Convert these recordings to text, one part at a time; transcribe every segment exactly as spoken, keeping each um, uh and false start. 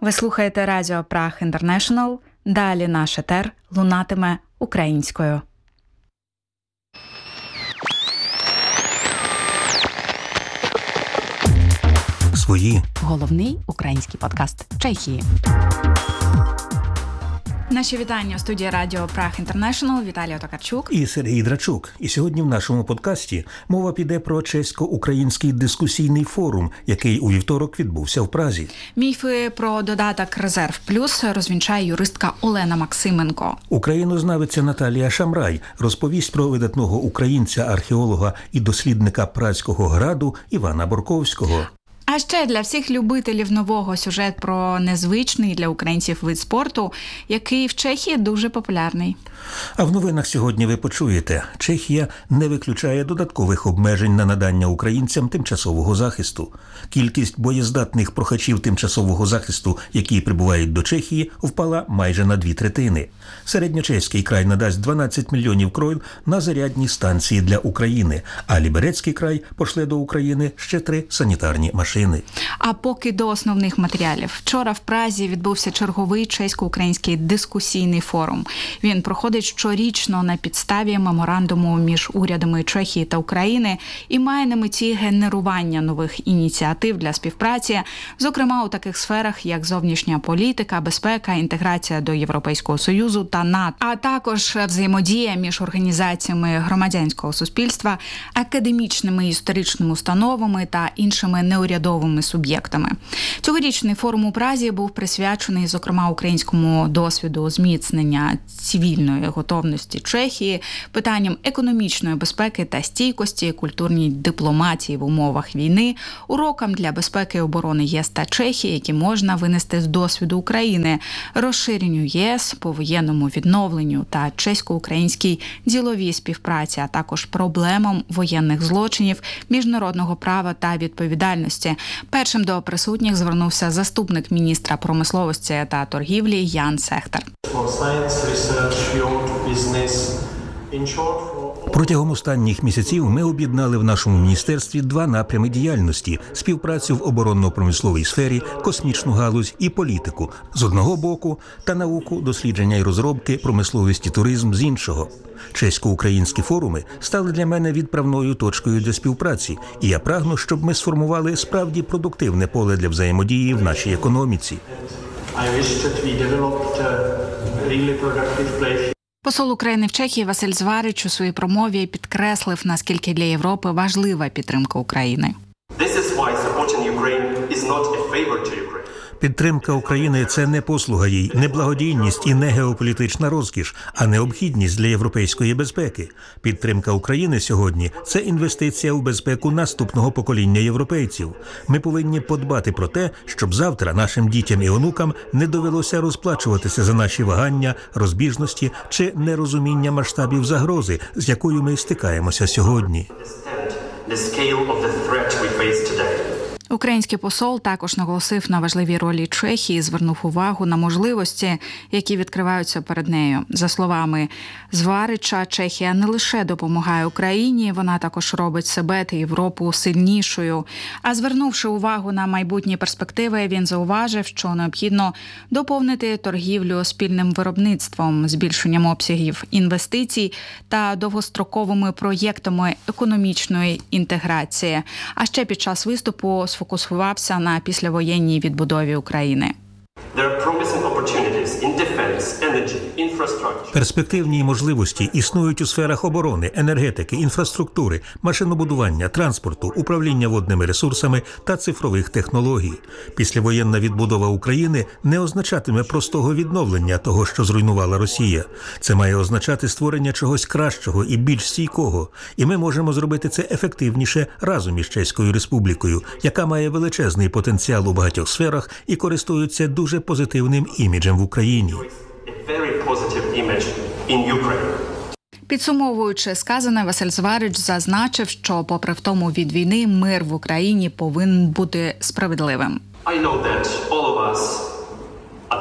Ви слухаєте Радіо Праг Інтернешнл. Далі наш етер лунатиме українською. Свої. Головний український подкаст Чехії. Наші вітання у студії Радіо Праг Інтернешнл. Віталій Токарчук І Сергій Драчук. І сьогодні в нашому подкасті мова піде про чесько-український дискусійний форум, який у вівторок відбувся в Празі. Міфи про додаток «Резерв Плюс» розвінчає юристка Олена Максименко. Українознавиця Наталія Шамрай розповість про видатного українця, археолога і дослідника Празького граду Івана Борковського. А ще для всіх любителів нового сюжет про незвичний для українців вид спорту, який в Чехії дуже популярний. А в новинах сьогодні ви почуєте, Чехія не виключає додаткових обмежень на надання українцям тимчасового захисту. Кількість боєздатних прохачів тимчасового захисту, які прибувають до Чехії, впала майже на дві третини. Середньочеський край надасть дванадцять мільйонів крон на зарядні станції для України, а Ліберецький край пошле до України ще три санітарні машини. А поки до основних матеріалів. Вчора в Празі відбувся черговий чесько-український дискусійний форум. Він проходить щорічно на підставі меморандуму між урядами Чехії та України і має на меті генерування нових ініціатив для співпраці, зокрема у таких сферах, як зовнішня політика, безпека, інтеграція до Європейського Союзу та НАТО, а також взаємодія між організаціями громадянського суспільства, академічними і історичними установами та іншими неурядовими суб'єктами. Цьогорічний форум у Празі був присвячений, зокрема, українському досвіду зміцнення цивільної готовності Чехії, питанням економічної безпеки та стійкості, культурній дипломатії в умовах війни, урокам для безпеки і оборони ЄС та Чехії, які можна винести з досвіду України, розширенню ЄС, повоєнному відновленню та чесько-українській діловій співпраці, а також проблемам воєнних злочинів, міжнародного права та відповідальності. Першим до присутніх звернувся заступник міністра промисловості та торгівлі Ян Сехтер. Протягом останніх місяців ми об'єднали в нашому міністерстві два напрями діяльності – співпрацю в оборонно-промисловій сфері, космічну галузь і політику з одного боку та науку, дослідження і розробки, промисловість і туризм з іншого. Чесько-українські форуми стали для мене відправною точкою для співпраці, і я прагну, щоб ми сформували справді продуктивне поле для взаємодії в нашій економіці. Посол України в Чехії Василь Зварич у своїй промові підкреслив, наскільки для Європи важлива підтримка України. Підтримка України – це не послуга їй, не благодійність і не геополітична розкіш, а необхідність для європейської безпеки. Підтримка України сьогодні – це інвестиція у безпеку наступного покоління європейців. Ми повинні подбати про те, щоб завтра нашим дітям і онукам не довелося розплачуватися за наші вагання, розбіжності чи нерозуміння масштабів загрози, з якою ми стикаємося сьогодні. Український посол також наголосив на важливій ролі Чехії, звернув увагу на можливості, які відкриваються перед нею. За словами Зварича, Чехія не лише допомагає Україні, вона також робить себе та Європу сильнішою. А звернувши увагу на майбутні перспективи, він зауважив, що необхідно доповнити торгівлю спільним виробництвом, збільшенням обсягів інвестицій та довгостроковими проєктами економічної інтеграції. А ще під час виступу сфокусувався на післявоєнній відбудові України. Перспективні можливості існують у сферах оборони, енергетики, інфраструктури, машинобудування, транспорту, управління водними ресурсами та цифрових технологій. Післявоєнна відбудова України не означатиме простого відновлення того, що зруйнувала Росія. Це має означати створення чогось кращого і більш стійкого. І ми можемо зробити це ефективніше разом із Чеською Республікою, яка має величезний потенціал у багатьох сферах і користується дуже позитивним іміджем в Україні. Підсумовуючи сказане, Василь Зварич зазначив, що попри втому від війни мир в Україні повинен бути справедливим.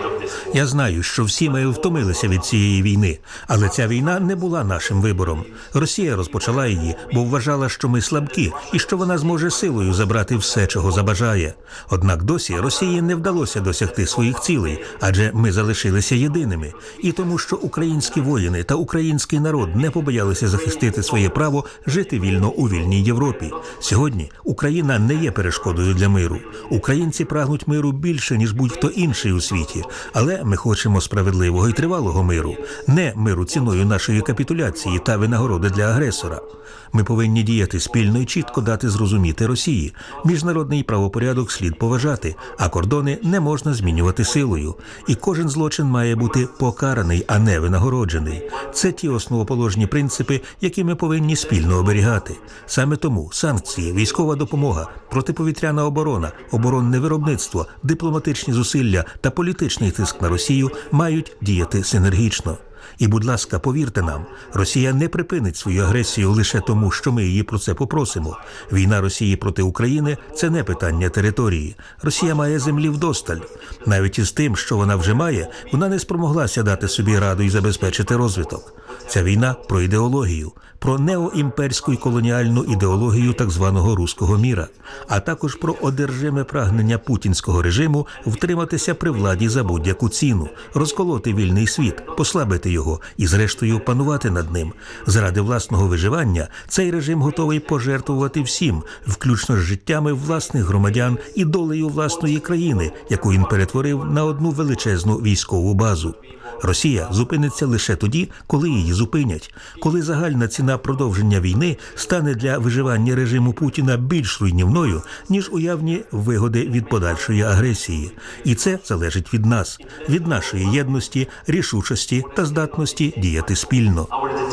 Я знаю, що всі ми втомилися від цієї війни, але ця війна не була нашим вибором. Росія розпочала її, бо вважала, що ми слабкі і що вона зможе силою забрати все, чого забажає. Однак досі Росії не вдалося досягти своїх цілей, адже ми залишилися єдиними. І тому, що українські воїни та український народ не побоялися захистити своє право жити вільно у вільній Європі. Сьогодні Україна не є перешкодою для миру. Українці прагнуть миру більше, ніж будь-хто інший у світі. Але ми хочемо справедливого і тривалого миру. Не миру ціною нашої капітуляції та винагороди для агресора. Ми повинні діяти спільно і чітко дати зрозуміти Росії. Міжнародний правопорядок слід поважати, а кордони не можна змінювати силою. І кожен злочин має бути покараний, а не винагороджений. Це ті основоположні принципи, які ми повинні спільно оберігати. Саме тому санкції, військова допомога, протиповітряна оборона, оборонне виробництво, дипломатичні зусилля та політичний тиск на Росію мають діяти синергічно. І, будь ласка, повірте нам, Росія не припинить свою агресію лише тому, що ми її про це попросимо. Війна Росії проти України – це не питання території. Росія має землі вдосталь. Навіть із тим, що вона вже має, вона не спромоглася дати собі раду і забезпечити розвиток. Ця війна про ідеологію, про неоімперську і колоніальну ідеологію так званого руського міра, а також про одержиме прагнення путінського режиму втриматися при владі за будь-яку ціну, розколоти вільний світ, послабити його і, зрештою, панувати над ним. Заради власного виживання цей режим готовий пожертвувати всім, включно з життями власних громадян і долею власної країни, яку він перетворив на одну величезну військову базу. Росія зупиниться лише тоді, коли її зупинять, коли загальна ціна продовження війни стане для виживання режиму Путіна більш руйнівною, ніж уявні вигоди від подальшої агресії. І це залежить від нас, від нашої єдності, рішучості та здатності діяти спільно.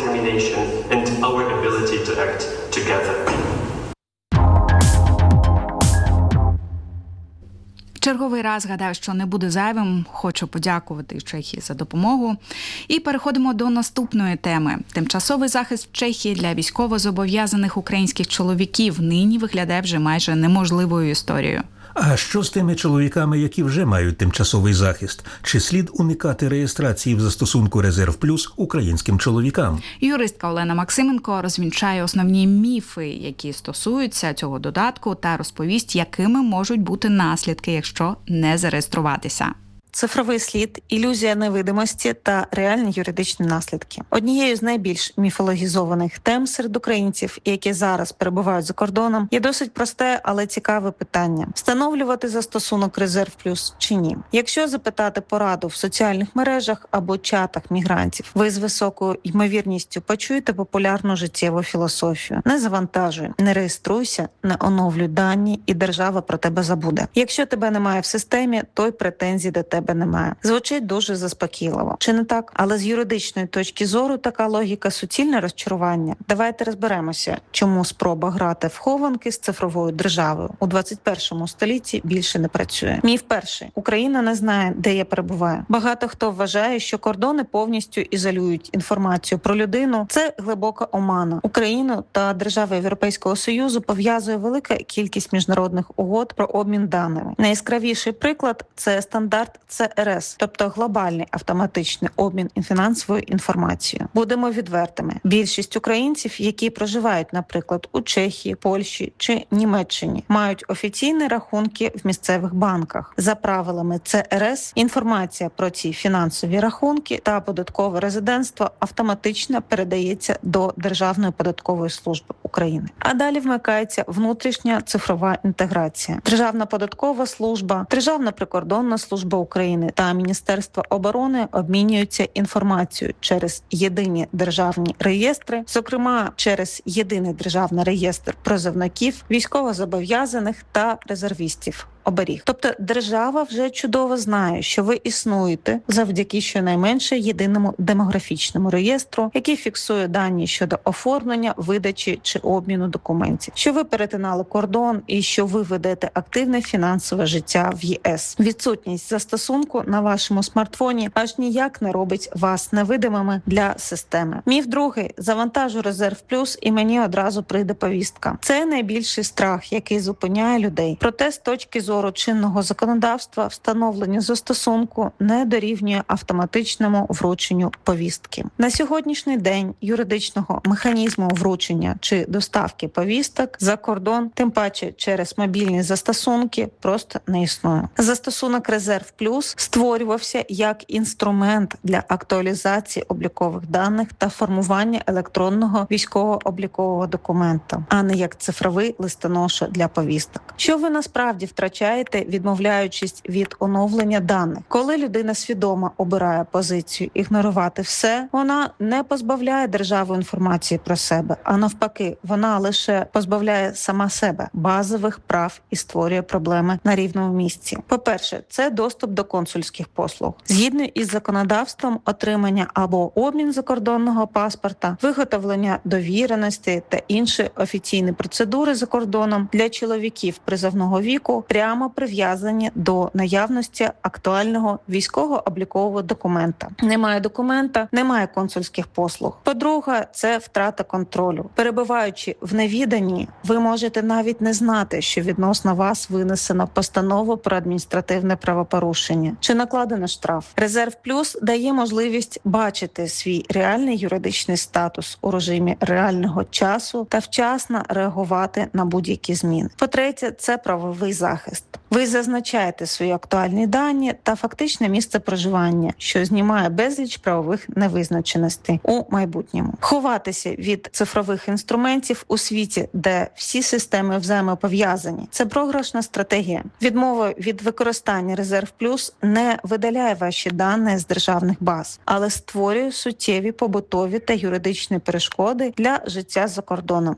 Черговий раз гадаю, що не буде зайвим. Хочу подякувати Чехії за допомогу. І переходимо до наступної теми. Тимчасовий захист в Чехії для військовозобов'язаних українських чоловіків нині виглядає вже майже неможливою історією. А що з тими чоловіками, які вже мають тимчасовий захист? Чи слід уникати реєстрації в застосунку «Резерв Плюс» українським чоловікам? Юристка Олена Максименко розвінчає основні міфи, які стосуються цього додатку, та розповість, якими можуть бути наслідки, якщо не зареєструватися. Цифровий слід, ілюзія невидимості та реальні юридичні наслідки. Однією з найбільш міфологізованих тем серед українців, які зараз перебувають за кордоном, є досить просте, але цікаве питання: встановлювати застосунок «Резерв Плюс» чи ні? Якщо запитати пораду в соціальних мережах або чатах мігрантів, ви з високою ймовірністю почуєте популярну життєву філософію: не завантажуй, не реєструйся, не оновлюй дані, і держава про тебе забуде. Якщо тебе немає в системі, то й претензій до тебе немає. Звучить дуже заспокійливо. Чи не так? Але з юридичної точки зору така логіка – суцільне розчарування. Давайте розберемося, чому спроба грати в хованки з цифровою державою у двадцять першому столітті більше не працює. Міф перший. Україна не знає, де я перебуваю. Багато хто вважає, що кордони повністю ізолюють інформацію про людину. Це глибока омана. Україну та держави Європейського Союзу пов'язує велика кількість міжнародних угод про обмін даними. Найяскравіший приклад – це стандарт це ер ес, тобто глобальний автоматичний обмін фінансовою інформацією. Будемо відвертими. Більшість українців, які проживають, наприклад, у Чехії, Польщі чи Німеччині, мають офіційні рахунки в місцевих банках. За правилами це ер ес, інформація про ці фінансові рахунки та податкове резидентство автоматично передається до Державної податкової служби України. А далі вмикається внутрішня цифрова інтеграція. Державна податкова служба, Державна прикордонна служба України та Міністерство оборони обмінюються інформацією через єдині державні реєстри, зокрема через єдиний державний реєстр призовників, військовозобов'язаних та резервістів. Оберіг. Тобто держава вже чудово знає, що ви існуєте завдяки щонайменше єдиному демографічному реєстру, який фіксує дані щодо оформлення, видачі чи обміну документів, що ви перетинали кордон і що ви ведете активне фінансове життя в є ес. Відсутність застосунку на вашому смартфоні аж ніяк не робить вас невидимими для системи. Міф другий. Завантажу «Резерв Плюс» і мені одразу прийде повістка. Це найбільший страх, який зупиняє людей. Проте з точки зору зору чинного законодавства встановлення застосунку не дорівнює автоматичному врученню повістки. На сьогоднішній день юридичного механізму вручення чи доставки повісток за кордон, тим паче через мобільні застосунки, просто не існує. Застосунок «Резерв Плюс» створювався як інструмент для актуалізації облікових даних та формування електронного військово-облікового документа, а не як цифровий листоноша для повісток. Що ви насправді втрачаєте, відмовляючись від оновлення даних? Коли людина свідомо обирає позицію ігнорувати все, вона не позбавляє державу інформації про себе, а навпаки, вона лише позбавляє сама себе базових прав і створює проблеми на рівному місці. По-перше, це доступ до консульських послуг. Згідно із законодавством, отримання або обмін закордонного паспорта, виготовлення довіреності та інші офіційні процедури за кордоном для чоловіків призовного віку прямо прив'язані до наявності актуального військово-облікового документа. Немає документа, немає консульських послуг. По-друге, це втрата контролю. Перебуваючи в невіданні, ви можете навіть не знати, що відносно вас винесено постанову про адміністративне правопорушення чи накладено штраф. «Резерв Плюс» дає можливість бачити свій реальний юридичний статус у режимі реального часу та вчасно реагувати на будь-які зміни. По-третє, це правовий захист. Ви зазначаєте свої актуальні дані та фактичне місце проживання, що знімає безліч правових невизначеностей у майбутньому. Ховатися від цифрових інструментів у світі, де всі системи взаємопов'язані – це програшна стратегія. Відмова від використання «Резерв Плюс» не видаляє ваші дані з державних баз, але створює суттєві побутові та юридичні перешкоди для життя за кордоном.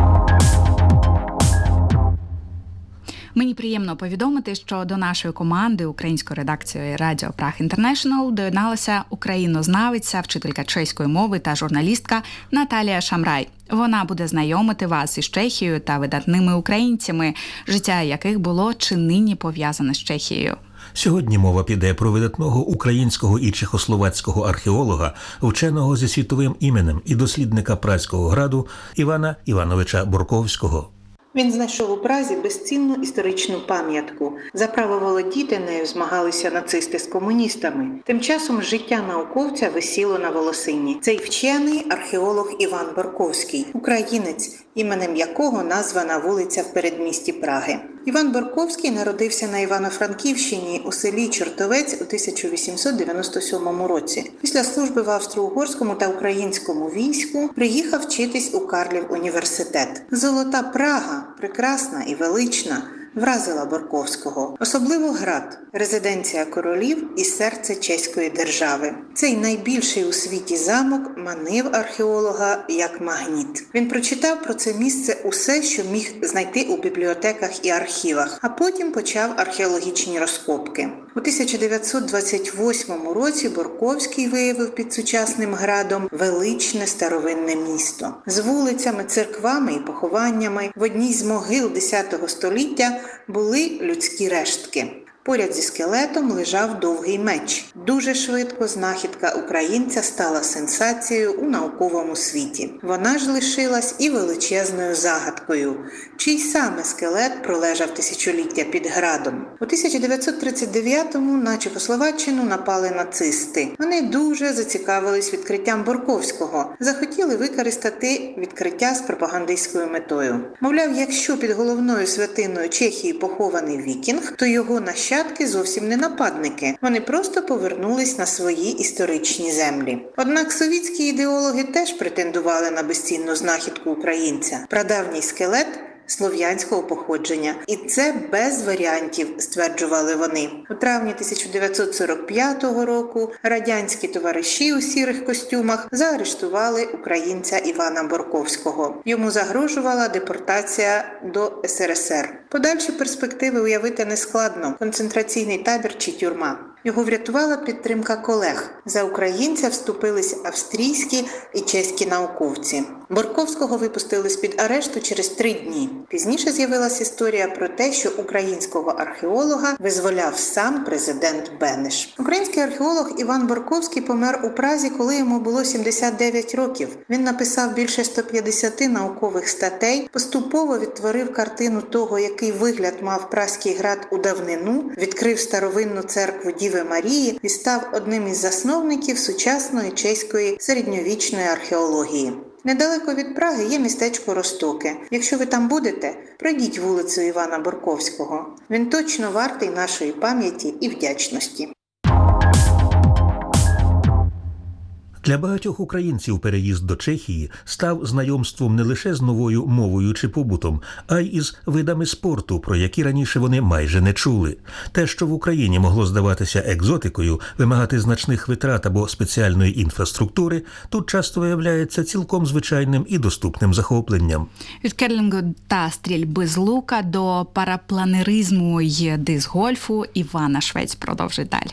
Мені приємно повідомити, що до нашої команди української редакції Радіо Праг Інтернешнл доєдналася українознавиця, вчителька чеської мови та журналістка Наталія Шамрай. Вона буде знайомити вас із Чехією та видатними українцями, життя яких було чи нині пов'язане з Чехією. Сьогодні мова піде про видатного українського і чехословацького археолога, вченого зі світовим іменем і дослідника Празького граду Івана Івановича Борковського. Він знайшов у Празі безцінну історичну пам'ятку. За право володіти нею змагалися нацисти з комуністами. Тим часом життя науковця висіло на волосині. Цей вчений археолог Іван Борковський, українець, іменем якого названа вулиця в передмісті Праги. Іван Борковський народився на Івано-Франківщині у селі Чортовець у тисяча вісімсот дев'яносто сьомому році. Після служби в австро-угорському та українському війську приїхав вчитись у Карлів університет. Золота Прага, прекрасна і велична, вразила Борковського. Особливо град, резиденція королів і серце чеської держави. Цей найбільший у світі замок манив археолога як магніт. Він прочитав про це місце усе, що міг знайти у бібліотеках і архівах, а потім почав археологічні розкопки. У тисяча дев'ятсот двадцять восьмому році Борковський виявив під сучасним градом величне старовинне місто. З вулицями, церквами і похованнями в одній з могил десятого століття були людські рештки. Поряд зі скелетом лежав довгий меч. Дуже швидко знахідка українця стала сенсацією у науковому світі. Вона ж лишилась і величезною загадкою. Чий саме скелет пролежав тисячоліття під градом? У тисяча дев'ятсот тридцять дев'ятому на Чехословаччину напали нацисти. Вони дуже зацікавились відкриттям Борковського. Захотіли використати відкриття з пропагандистською метою. Мовляв, якщо під головною святиною Чехії похований вікінг, то його нащадки зовсім не нападники. Вони просто повернулись на свої історичні землі. Однак совітські ідеологи теж претендували на безцінну знахідку українця. Прадавній скелет слов'янського походження. І це без варіантів, стверджували вони. У травні тисяча дев'ятсот сорок п'ятого року радянські товариші у сірих костюмах заарештували українця Івана Борковського. Йому загрожувала депортація до ес ер ес ер. Подальші перспективи уявити нескладно – концентраційний табір чи тюрма. Його врятувала підтримка колег. За українця вступились австрійські і чеські науковці. Борковського випустили з-під арешту через три дні. Пізніше з'явилася історія про те, що українського археолога визволяв сам президент Бенеш. Український археолог Іван Борковський помер у Празі, коли йому було сімдесят дев'ять років. Він написав більше ста п'ятдесят наукових статей, поступово відтворив картину того, який вигляд мав Празький град у давнину, відкрив старовинну церкву Діви Марії і став одним із засновників сучасної чеської середньовічної археології. Недалеко від Праги є містечко Ростоке. Якщо ви там будете, пройдіть вулицю Івана Борковського. Він точно вартий нашої пам'яті і вдячності. Для багатьох українців переїзд до Чехії став знайомством не лише з новою мовою чи побутом, а й із видами спорту, про які раніше вони майже не чули. Те, що в Україні могло здаватися екзотикою, вимагати значних витрат або спеціальної інфраструктури, тут часто виявляється цілком звичайним і доступним захопленням. Від керлінгу та стрільби з лука до парапланеризму й диск-гольфу Івана Швець продовжить далі.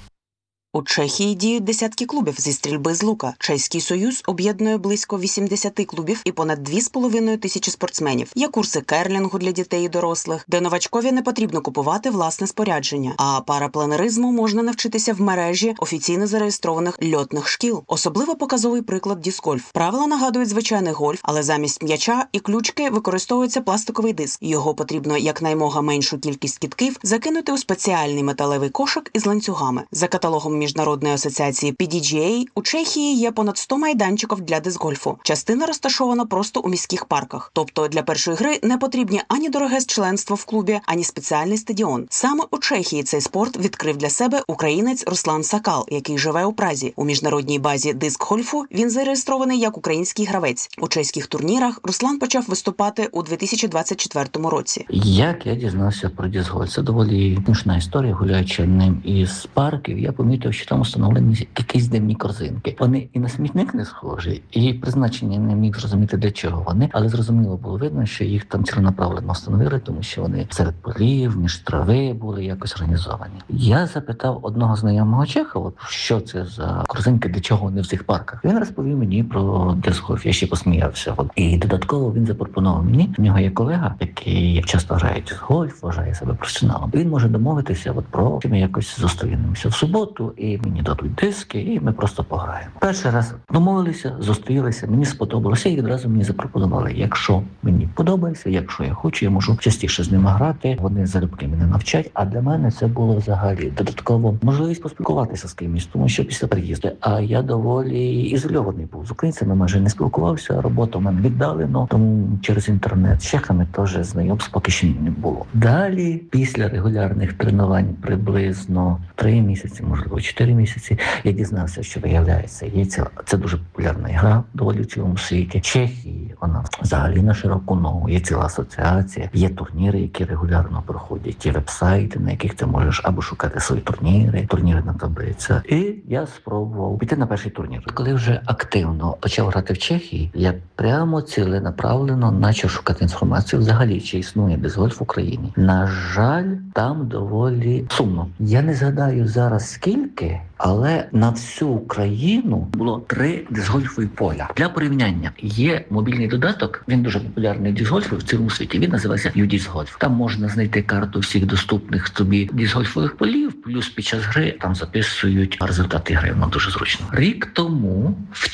У Чехії діють десятки клубів зі стрільби з лука. Чеський союз об'єднує близько вісімдесят клубів і понад дві з половиною тисячі спортсменів. Є курси керлінгу для дітей і дорослих, де новачкові не потрібно купувати власне спорядження. А парапланеризму можна навчитися в мережі офіційно зареєстрованих льотних шкіл. Особливо показовий приклад диск-гольф. Правила нагадують звичайний гольф, але замість м'яча і ключки використовується пластиковий диск. Його потрібно якнаймога меншу кількість кітків закинути у спеціальний металевий кошик із ланцюгами. За каталогом Міжнародної асоціації пі ді джі ей у Чехії є понад сто майданчиків для диск-гольфу. Частина розташована просто у міських парках. Тобто для першої гри не потрібні ані дороге членство в клубі, ані спеціальний стадіон. Саме у Чехії цей спорт відкрив для себе українець Руслан Сакал, який живе у Празі. У міжнародній базі диск-гольфу він зареєстрований як український гравець. У чеських турнірах Руслан почав виступати у дві тисячі двадцять четвертому році. Як я дізнався про диск-гольф? Це доволі смішна історія. Гуляючи ним із парків, я помітив, що там встановлені якісь дивні корзинки. Вони і на смітник не схожі, і призначення не міг зрозуміти, для чого вони, але зрозуміло було видно, що їх там ціленаправленно встановили, тому що вони серед полів, між трави були якось організовані. Я запитав одного знайомого чеха, от, що це за корзинки, для чого вони в цих парках. Він розповів мені про диск-гольф, я ще посміявся. От. І додатково він запропонував мені, в нього є колега, який часто грає диск-гольф, вважає себе професіоналом. Він може домовитися от про, що ми якось зустрінемося в суботу, і мені дадуть диски, і ми просто пограємо. Перший раз домовилися, зустрілися, мені сподобалося, і відразу мені запропонували, якщо мені подобається, якщо я хочу, я можу частіше з ними грати, вони залюбки мене навчать, а для мене це було взагалі додатково можливість поспілкуватися з кимось, тому що після переїзду, а я доволі ізольований був. З українцями майже не спілкувався, робота в мене віддалено, тому через інтернет з чехами теж знайомств поки що не було. Далі, після регулярних тренувань приблизно три місяці, можливо, чотири місяці, я дізнався, що виявляється, є ціла, це дуже популярна гра доволі в цілому світі. Чехії, вона взагалі на широку ногу, є ціла асоціація, є турніри, які регулярно проходять, є веб-сайти, на яких ти можеш або шукати свої турніри, турніри на таблицях. І я спробував піти на перший турнір. Коли вже активно почав грати в Чехії, я прямо ціленаправлено почав шукати інформацію взагалі, чи існує диск-гольф в Україні. На жаль, там доволі сумно. Я не згадаю зараз скільки, але на всю Україну було три диск-гольфові поля. Для порівняння, є мобільний додаток, він дуже популярний диск-гольф в цілому світі, він називається ю-диск-гольф. Там можна знайти карту всіх доступних тобі диск-гольфових полів, плюс під час гри там записують результати гри, воно дуже зручно. Рік тому в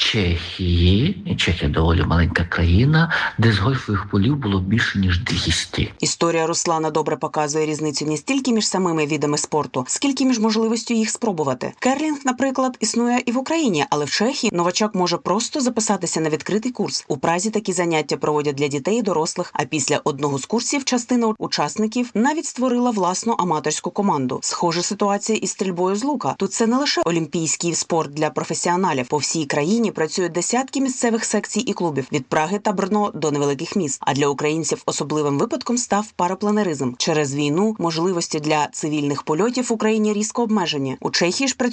Чехії, і Чехія доволі маленька країна, диск-гольфових полів було більше, ніж двісті. Історія Руслана добре показує різницю не стільки між самими видами спорту, скільки між можливістю їх спробувати. Керлінг, наприклад, існує і в Україні, але в Чехії новачок може просто записатися на відкритий курс. У Празі такі заняття проводять для дітей і дорослих, а після одного з курсів частина учасників навіть створила власну аматорську команду. Схожа ситуація із стрільбою з лука. Тут це не лише олімпійський спорт для професіоналів. По всій країні працюють десятки місцевих секцій і клубів від Праги та Брно до невеликих міст. А для українців особливим випадком став парапланеризм. Через війну можливості для цивільних польотів в Україні різко обмежені. У Чехії ж працює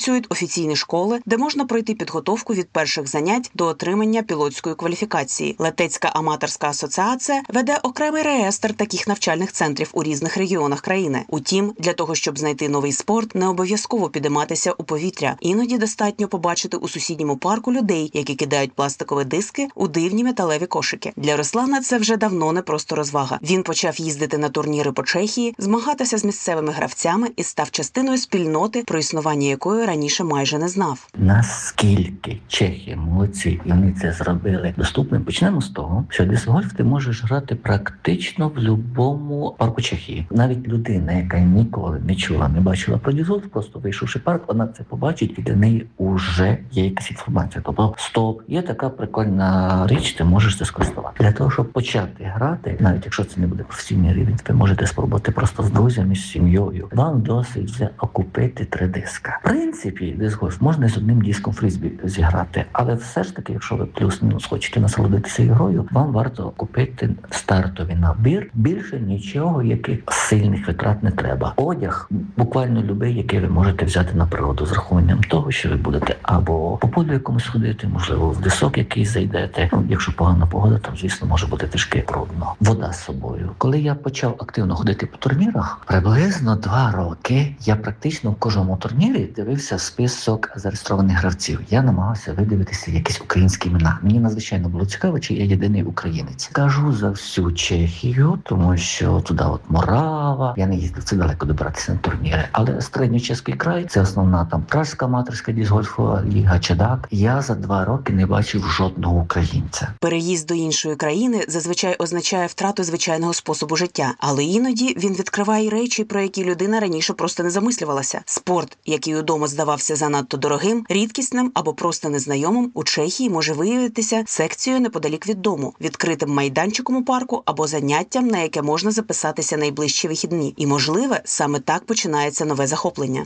працюють офіційні школи, де можна пройти підготовку від перших занять до отримання пілотської кваліфікації. Летецька аматорська асоціація веде окремий реєстр таких навчальних центрів у різних регіонах країни. Утім, для того, щоб знайти новий спорт, не обов'язково підійматися у повітря. Іноді достатньо побачити у сусідньому парку людей, які кидають пластикові диски у дивні металеві кошики. Для Руслана це вже давно не просто розвага. Він почав їздити на турніри по Чехії, змагатися з місцевими гравцями і став частиною спільноти, про існування якої раніше майже не знав. Наскільки чехи молодці, і вони це зробили доступним. Почнемо з того, що диск-гольф ти можеш грати практично в будь-якому парку Чехії. Навіть людина, яка ніколи не чула, не бачила про диск-гольф, просто вийшовши в парк, вона це побачить, і для неї вже є якась інформація. Тобто, стоп, є така прикольна річ, ти можеш це скористувати. Для того, щоб почати грати, навіть якщо це не буде професійний рівень, ви можете спробувати просто з друзями, з сім'єю. Вам досить вже окупити три диска. В принципі, диск-гольф можна з одним диском фрізбі зіграти, але все ж таки, якщо ви плюс-мінус хочете насолодитися ігрою, вам варто купити стартовий набір. Більше нічого, яких сильних витрат не треба. Одяг буквально любий, який ви можете взяти на природу з рахуванням того, що ви будете або по полю якомусь ходити, можливо, в лісок якийсь зайдете. Ну, якщо погана погода, там, звісно, може бути трішки трудно. Вода з собою. Коли я почав активно ходити по турнірах, приблизно два роки я практично в кожному турнірі дивився список зареєстрованих гравців. Я намагався видивитися якісь українські імена. Мені надзвичайно було цікаво, чи я єдиний українець. Кажу за всю Чехію, тому що туди от Морава. Я не їздив, це далеко добратися на турніри. Але середньочеський край, це основна там Пражська аматорська диск-гольфова ліга, Чадак. Я за два роки не бачив жодного українця. Переїзд до іншої країни зазвичай означає втрату звичайного способу життя. Але іноді він відкриває речі, про які людина раніше просто не замислювалася. Спорт, який удома здавався занадто дорогим, рідкісним або просто незнайомим, у Чехії може виявитися секцією неподалік від дому, відкритим майданчиком у парку або заняттям, на яке можна записатися найближчі вихідні. І, можливе, саме так починається нове захоплення.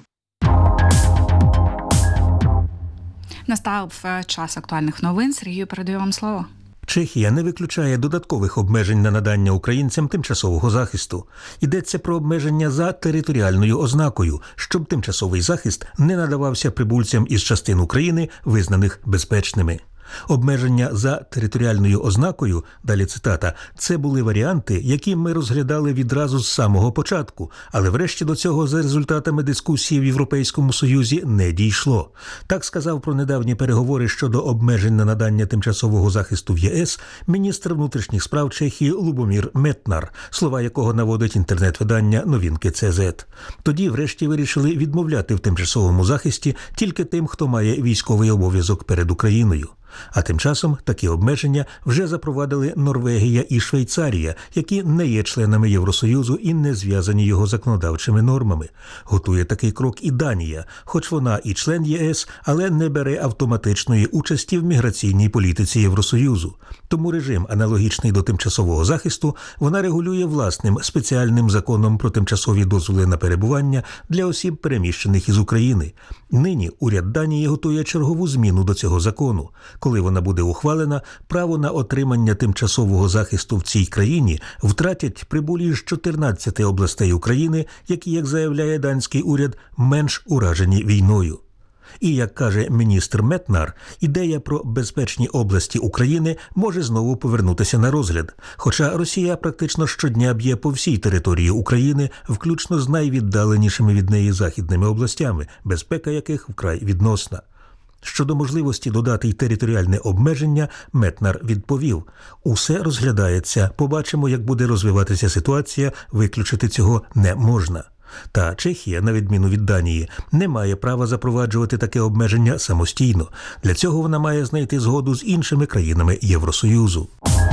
Настав час актуальних новин. Сергію, передаю вам слово. Чехія не виключає додаткових обмежень на надання українцям тимчасового захисту. Йдеться про обмеження за територіальною ознакою, щоб тимчасовий захист не надавався прибульцям із частин України, визнаних безпечними. Обмеження за територіальною ознакою, далі цитата, це були варіанти, які ми розглядали відразу з самого початку, але врешті до цього за результатами дискусії в Європейському Союзі не дійшло. Так сказав про недавні переговори щодо обмежень на надання тимчасового захисту в ЄС міністр внутрішніх справ Чехії Лубомір Метнар, слова якого наводить інтернет-видання «Новинки Це Зет». Тоді врешті вирішили відмовляти в тимчасовому захисті тільки тим, хто має військовий обов'язок перед Україною. А тим часом такі обмеження вже запровадили Норвегія і Швейцарія, які не є членами Євросоюзу і не зв'язані його законодавчими нормами. Готує такий крок і Данія, хоч вона і член ЄС, але не бере автоматичної участі в міграційній політиці Євросоюзу. Тому режим, аналогічний до тимчасового захисту, вона регулює власним спеціальним законом про тимчасові дозволи на перебування для осіб, переміщених із України. Нині уряд Данії готує чергову зміну до цього закону. Коли вона буде ухвалена, право на отримання тимчасового захисту в цій країні втратять прибулі з чотирнадцяти областей України, які, як заявляє данський уряд, менш уражені війною. І, як каже міністр Метнар, ідея про безпечні області України може знову повернутися на розгляд. Хоча Росія практично щодня б'є по всій території України, включно з найвіддаленішими від неї західними областями, безпека яких вкрай відносна. Щодо можливості додати й територіальне обмеження, Метнар відповів: «Усе розглядається, побачимо, як буде розвиватися ситуація, виключити цього не можна». Та Чехія, на відміну від Данії, не має права запроваджувати таке обмеження самостійно. Для цього вона має знайти згоду з іншими країнами Євросоюзу.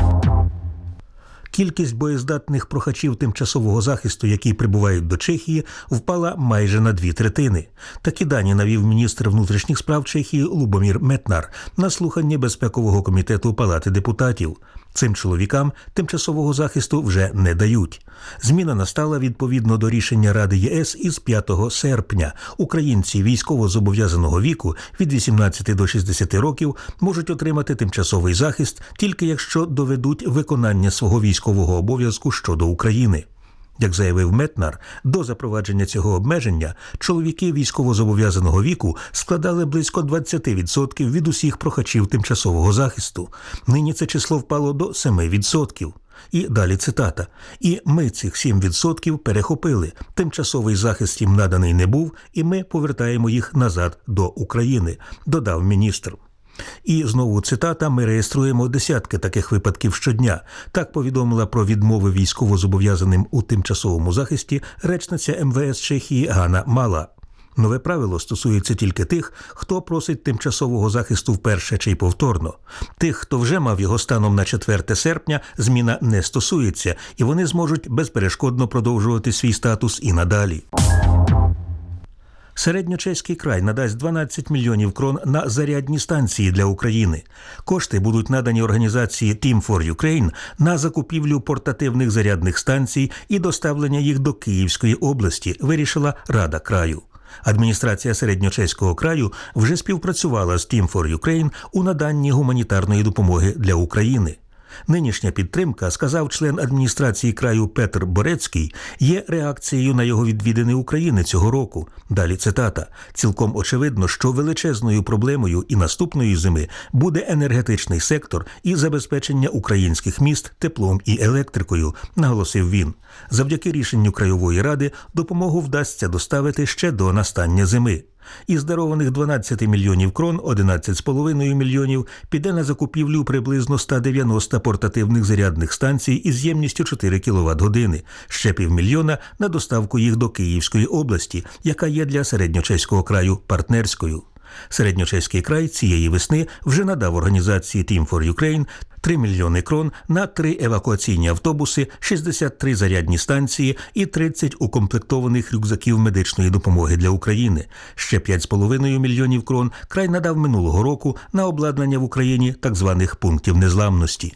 Кількість боєздатних прохачів тимчасового захисту, які прибувають до Чехії, впала майже на дві третини. Такі дані навів міністр внутрішніх справ Чехії Лубомір Метнар на слуханні Безпекового комітету Палати депутатів. Цим чоловікам тимчасового захисту вже не дають. Зміна настала відповідно до рішення Ради ЄС із п'ятого серпня. Українці військово-зобов'язаного віку від вісімнадцяти до шістдесяти років можуть отримати тимчасовий захист тільки якщо доведуть виконання свого військового обов'язку щодо України. Як заявив Метнар, до запровадження цього обмеження чоловіки військовозобов'язаного віку складали близько двадцять відсотків від усіх прохачів тимчасового захисту. Нині це число впало до сім відсотків. І далі цитата. «І ми цих сім відсотків перехопили. Тимчасовий захист їм наданий не був, і ми повертаємо їх назад до України», – додав міністр. І знову цитата, «Ми реєструємо десятки таких випадків щодня». Так повідомила про відмови військовозобов'язаним у тимчасовому захисті речниця ем ве ес Чехії Ганна Мала. Нове правило стосується тільки тих, хто просить тимчасового захисту вперше чи й повторно. Тих, хто вже мав його станом на четверте серпня, зміна не стосується, і вони зможуть безперешкодно продовжувати свій статус і надалі. Середньочеський край надасть дванадцять мільйонів крон на зарядні станції для України. Кошти будуть надані організації Team for Ukraine на закупівлю портативних зарядних станцій і доставлення їх до Київської області, вирішила Рада краю. Адміністрація Середньочеського краю вже співпрацювала з Team for Ukraine у наданні гуманітарної допомоги для України. Нинішня підтримка, сказав член адміністрації краю Петр Борецький, є реакцією на його відвідини України цього року. Далі цитата. «Цілком очевидно, що величезною проблемою і наступної зими буде енергетичний сектор і забезпечення українських міст теплом і електрикою», – наголосив він. Завдяки рішенню Краєвої ради допомогу вдасться доставити ще до настання зими. Із дарованих дванадцять мільйонів крон одинадцять з половиною мільйонів піде на закупівлю приблизно сто дев'яносто портативних зарядних станцій із ємністю чотири кіловат-години, ще півмільйона на доставку їх до Київської області, яка є для Середньочеського краю партнерською. Середньочеський край цієї весни вже надав організації Team for Ukraine три мільйони крон на три евакуаційні автобуси, шістдесят три зарядні станції і тридцять укомплектованих рюкзаків медичної допомоги для України. Ще п'ять з половиною мільйонів крон край надав минулого року на обладнання в Україні так званих пунктів незламності.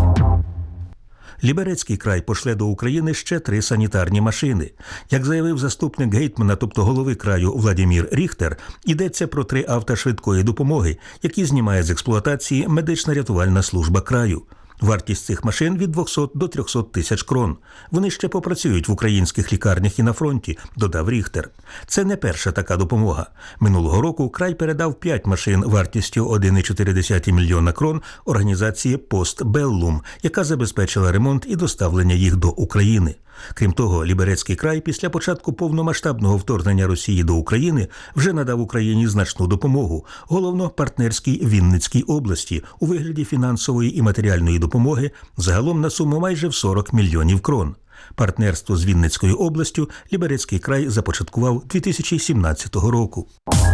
Ліберецький край пошле до України ще три санітарні машини. Як заявив заступник гетьмана, тобто голови краю Владимир Ріхтер, йдеться про три авто швидкої допомоги, які знімає з експлуатації медична рятувальна служба краю. Вартість цих машин від двохсот до трьохсот тисяч крон. Вони ще попрацюють в українських лікарнях і на фронті, додав Ріхтер. Це не перша така допомога. Минулого року край передав п'ять машин вартістю один цілих чотири десятих мільйона крон організації «Постбеллум», яка забезпечила ремонт і доставлення їх до України. Крім того, Ліберецький край після початку повномасштабного вторгнення Росії до України вже надав Україні значну допомогу, головно партнерській Вінницькій області, у вигляді фінансової і матеріальної допомоги, загалом на суму майже в сорок мільйонів крон. Партнерство з Вінницькою областю Ліберецький край започаткував дві тисячі сімнадцятого року.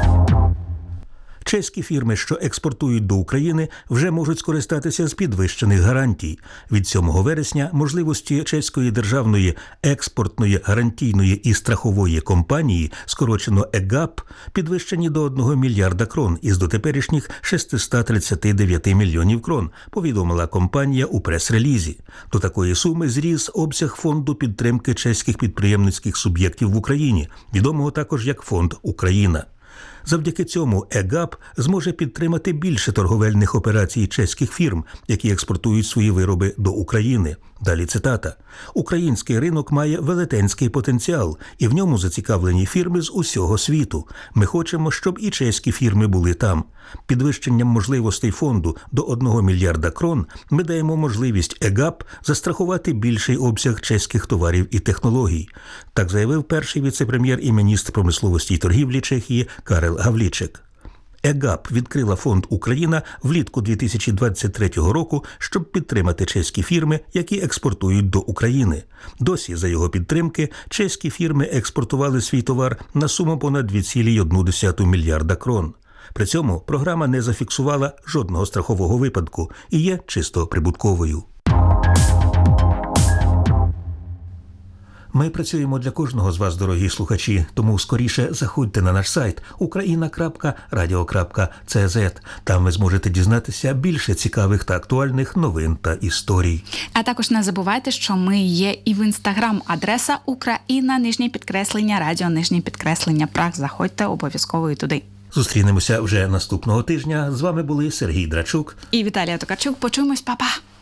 Чеські фірми, що експортують до України, вже можуть скористатися з підвищених гарантій. Від сьомого вересня можливості чеської державної експортної, гарантійної і страхової компанії, скорочено ЕГАП, підвищені до одного мільярда крон із дотеперішніх шістсот тридцять дев'ять мільйонів крон, повідомила компанія у прес-релізі. До такої суми зріс обсяг фонду підтримки чеських підприємницьких суб'єктів в Україні, відомого також як Фонд Україна. Завдяки цьому ЕГАП зможе підтримати більше торговельних операцій чеських фірм, які експортують свої вироби до України. Далі цитата. «Український ринок має велетенський потенціал, і в ньому зацікавлені фірми з усього світу. Ми хочемо, щоб і чеські фірми були там. Підвищенням можливостей фонду до одного мільярда крон ми даємо можливість ЕГАП застрахувати більший обсяг чеських товарів і технологій», – так заявив перший віце-прем'єр і міністр промисловості і торгівлі Чехії Карел Гавлічек. ЕГАП відкрила Фонд Україна влітку дві тисячі двадцять третього року, щоб підтримати чеські фірми, які експортують до України. Досі за його підтримки чеські фірми експортували свій товар на суму понад два цілих одна десята мільярда крон. При цьому програма не зафіксувала жодного страхового випадку і є чисто прибутковою. Ми працюємо для кожного з вас, дорогі слухачі, тому скоріше заходьте на наш сайт україна крапка радіо крапка це зет. Там ви зможете дізнатися більше цікавих та актуальних новин та історій. А також не забувайте, що ми є і в Інстаграм. Адреса Україна, нижнє підкреслення, радіо, нижнє підкреслення, Праг. Заходьте обов'язково і туди. Зустрінемося вже наступного тижня. З вами були Сергій Драчук і Віталія Токарчук. Почуємось, па-па!